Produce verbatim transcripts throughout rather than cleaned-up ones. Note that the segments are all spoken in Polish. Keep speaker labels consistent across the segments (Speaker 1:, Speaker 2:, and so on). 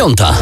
Speaker 1: Piąta.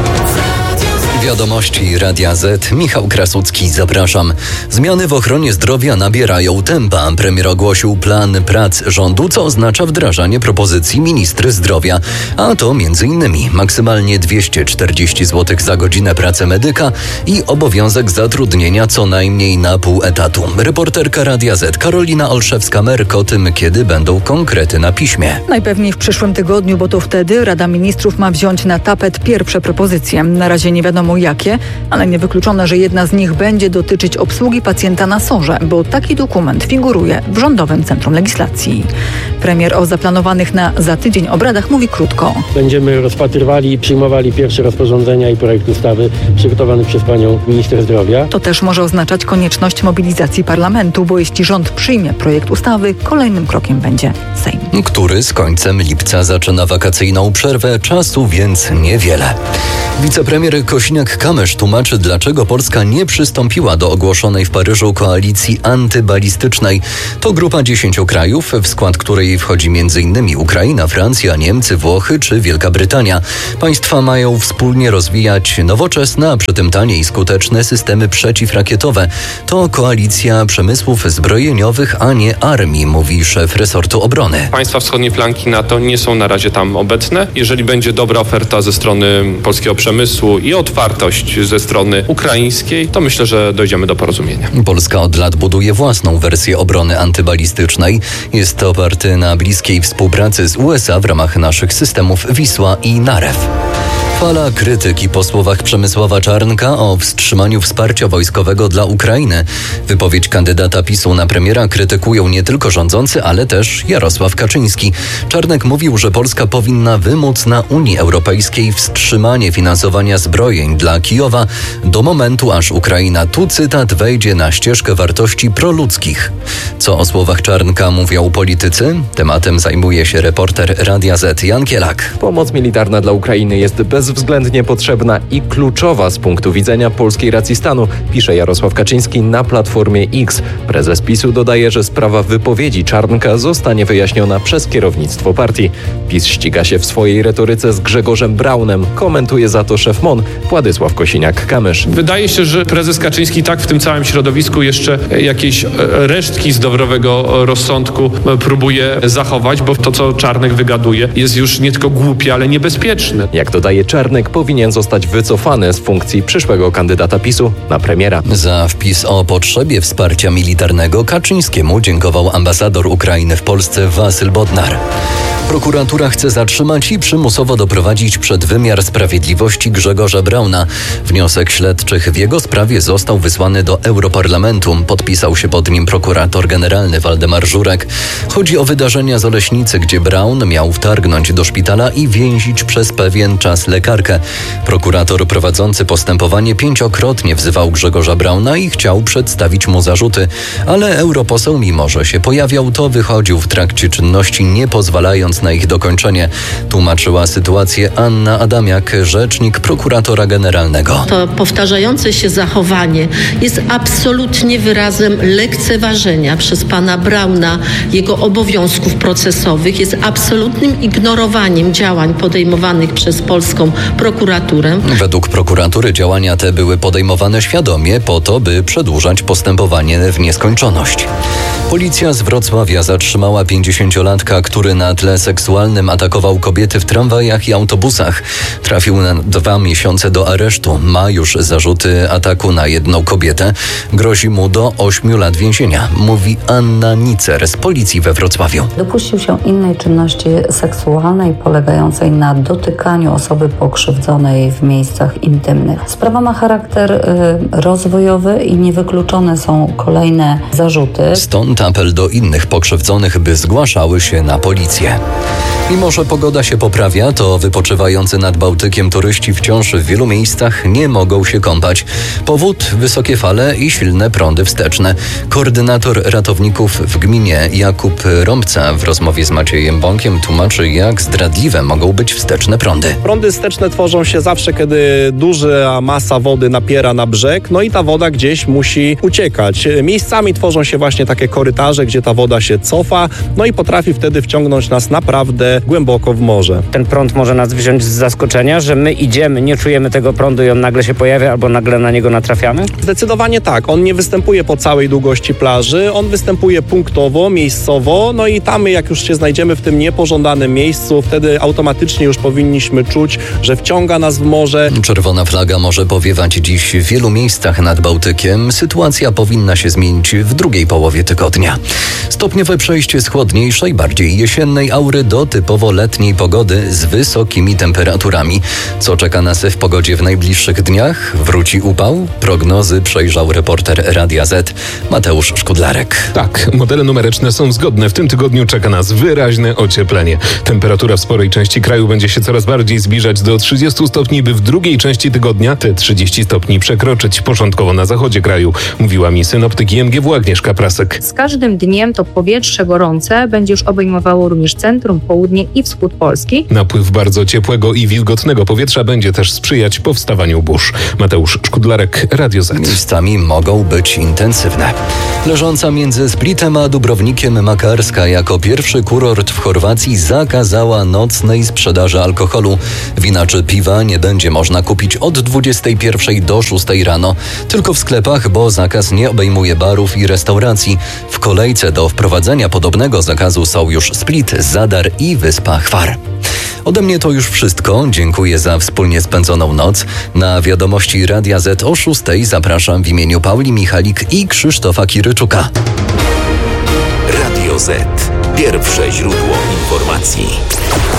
Speaker 1: Wiadomości Radia Z. Michał Krasucki, zapraszam. Zmiany w ochronie zdrowia nabierają tempa. Premier ogłosił plan prac rządu, co oznacza wdrażanie propozycji ministry zdrowia. A to między innymi maksymalnie dwieście czterdzieści złotych za godzinę pracy medyka i obowiązek zatrudnienia co najmniej na pół etatu. Reporterka Radia Z Karolina Olszewska-Merk o tym, kiedy będą konkrety na piśmie.
Speaker 2: Najpewniej w przyszłym tygodniu, bo to wtedy Rada Ministrów ma wziąć na tapet pierwsze propozycje. Na razie nie wiadomo jakie, ale niewykluczone, że jedna z nich będzie dotyczyć obsługi pacjenta na sorze, bo taki dokument figuruje w Rządowym Centrum Legislacji. Premier o zaplanowanych na za tydzień obradach mówi krótko.
Speaker 3: Będziemy rozpatrywali i przyjmowali pierwsze rozporządzenia i projekt ustawy przygotowany przez panią minister zdrowia.
Speaker 2: To też może oznaczać konieczność mobilizacji parlamentu, bo jeśli rząd przyjmie projekt ustawy, kolejnym krokiem będzie Sejm.
Speaker 1: Który z końcem lipca zaczyna wakacyjną przerwę, czasu więc niewiele. Wicepremier Kosiniak-Kamysz tłumaczy, dlaczego Polska nie przystąpiła do ogłoszonej w Paryżu koalicji antybalistycznej. To grupa dziesięciu krajów, w skład której wchodzi między innymi Ukraina, Francja, Niemcy, Włochy czy Wielka Brytania. Państwa mają wspólnie rozwijać nowoczesne, a przy tym tanie i skuteczne systemy przeciwrakietowe. To koalicja przemysłów zbrojeniowych, a nie armii, mówi szef resortu obrony.
Speaker 4: Państwa wschodniej flanki NATO nie są na razie tam obecne. Jeżeli będzie dobra oferta ze strony polskiego przemysłu i otwartość ze strony ukraińskiej, to myślę, że dojdziemy do porozumienia.
Speaker 1: Polska od lat buduje własną wersję obrony antybalistycznej. Jest to oparty na bliskiej współpracy z U S A w ramach naszych systemów Wisła i Narew. Fala krytyki po słowach Przemysława Czarnka o wstrzymaniu wsparcia wojskowego dla Ukrainy. Wypowiedź kandydata PiSu na premiera krytykują nie tylko rządzący, ale też Jarosław Kaczyński. Czarnek mówił, że Polska powinna wymóc na Unii Europejskiej wstrzymanie finansowania zbrojeń dla Kijowa do momentu, aż Ukraina, tu cytat, wejdzie na ścieżkę wartości proludzkich. Co o słowach Czarnka mówią politycy? Tematem zajmuje się reporter Radia Z Jan Kielak.
Speaker 5: Pomoc militarna dla Ukrainy jest bezwzględnie potrzebna i kluczowa z punktu widzenia polskiej racji stanu, pisze Jarosław Kaczyński na Platformie X. Prezes PiSu dodaje, że sprawa wypowiedzi Czarnka zostanie wyjaśniona przez kierownictwo partii. PiS ściga się w swojej retoryce z Grzegorzem Braunem, komentuje za to szef M O N Władysław Kosiniak-Kamysz.
Speaker 4: Wydaje się, że prezes Kaczyński tak w tym całym środowisku jeszcze jakieś resztki zdrowego rozsądku próbuje zachować, bo to, co Czarnek wygaduje, jest już nie tylko głupie, ale niebezpieczne.
Speaker 5: Jak dodaje Czarnek, powinien zostać wycofany z funkcji przyszłego kandydata PiSu na premiera.
Speaker 1: Za wpis o potrzebie wsparcia militarnego Kaczyńskiemu dziękował ambasador Ukrainy w Polsce Wasyl Bodnar. Prokuratura chce zatrzymać i przymusowo doprowadzić przed wymiar sprawiedliwości Grzegorza Brauna. Wniosek śledczych w jego sprawie został wysłany do Europarlamentu. Podpisał się pod nim prokurator generalny Waldemar Żurek. Chodzi o wydarzenia z Oleśnicy, gdzie Braun miał wtargnąć do szpitala i więzić przez pewien czas lekarkę. Prokurator prowadzący postępowanie pięciokrotnie wzywał Grzegorza Brauna i chciał przedstawić mu zarzuty, ale europoseł, mimo że się pojawiał, to wychodził w trakcie czynności, nie pozwalając na ich dokończenie. Tłumaczyła sytuację Anna Adamiak, rzecznik prokuratora generalnego.
Speaker 6: To powtarzające się zachowanie jest absolutnie wyrazem lekceważenia przez pana Brauna jego obowiązków procesowych, jest absolutnym ignorowaniem działań podejmowanych przez polską prokuraturę.
Speaker 1: Według prokuratury działania te były podejmowane świadomie po to, by przedłużać postępowanie w nieskończoność. Policja z Wrocławia zatrzymała pięćdziesięciolatka, który na tle seksualnym atakował kobiety w tramwajach i autobusach. Trafił na dwa miesiące do aresztu. Ma już zarzuty ataku na jedną kobietę. Grozi mu do ośmiu lat więzienia, mówi Anna Nicer z policji we Wrocławiu.
Speaker 7: Dopuścił się innej czynności seksualnej polegającej na dotykaniu osoby pokrzywdzonej w miejscach intymnych. Sprawa ma charakter y, rozwojowy i niewykluczone są kolejne zarzuty.
Speaker 1: Stąd apel do innych pokrzywdzonych, by zgłaszały się na policję. Mimo że pogoda się poprawia, to wypoczywający nad Bałtykiem turyści wciąż w wielu miejscach nie mogą się kąpać. Powód: wysokie fale i silne prądy wsteczne. Koordynator ratowników w gminie Jakub Rąbca w rozmowie z Maciejem Bąkiem tłumaczy, jak zdradliwe mogą być wsteczne prądy.
Speaker 8: Prądy wsteczne tworzą się zawsze, kiedy duża masa wody napiera na brzeg, no i ta woda gdzieś musi uciekać. Miejscami tworzą się właśnie takie korytarze korytarze, gdzie ta woda się cofa, no i potrafi wtedy wciągnąć nas naprawdę głęboko w morze.
Speaker 9: Ten prąd może nas wziąć z zaskoczenia, że my idziemy, nie czujemy tego prądu i on nagle się pojawia albo nagle na niego natrafiamy?
Speaker 8: Zdecydowanie tak. On nie występuje po całej długości plaży, on występuje punktowo, miejscowo, no i tam jak już się znajdziemy w tym niepożądanym miejscu, wtedy automatycznie już powinniśmy czuć, że wciąga nas w morze.
Speaker 1: Czerwona flaga może powiewać dziś w wielu miejscach nad Bałtykiem. Sytuacja powinna się zmienić w drugiej połowie tygodnia. Stopniowe przejście z chłodniejszej, bardziej jesiennej aury do typowo letniej pogody z wysokimi temperaturami. Co czeka nas w pogodzie w najbliższych dniach? Wróci upał? Prognozy przejrzał reporter Radia Z Mateusz Szkudlarek.
Speaker 10: Tak, modele numeryczne są zgodne. W tym tygodniu czeka nas wyraźne ocieplenie. Temperatura w sporej części kraju będzie się coraz bardziej zbliżać do trzydziestu stopni, by w drugiej części tygodnia te trzydzieści stopni przekroczyć, początkowo na zachodzie kraju, mówiła mi synoptyk I M G W Agnieszka Prasek.
Speaker 11: Z każdym dniem to powietrze gorące będzie już obejmowało również centrum, południe i wschód Polski.
Speaker 10: Napływ bardzo ciepłego i wilgotnego powietrza będzie też sprzyjać powstawaniu burz. Mateusz Szkudlarek, Radio Z.
Speaker 1: Miejscami mogą być intensywne. Leżąca między Splitem a Dubrownikiem Makarska jako pierwszy kurort w Chorwacji zakazała nocnej sprzedaży alkoholu. Wina czy piwa nie będzie można kupić od dwudziestej pierwszej do szóstej rano. Tylko w sklepach, bo zakaz nie obejmuje barów i restauracji. W kolejce do wprowadzenia podobnego zakazu są już Split, Zadar i Wyspa Chwar. Ode mnie to już wszystko. Dziękuję za wspólnie spędzoną noc. Na wiadomości Radia Z o szóstej zapraszam w imieniu Pauli Michalik i Krzysztofa Kiryczuka.
Speaker 12: Radio Z. Pierwsze źródło informacji.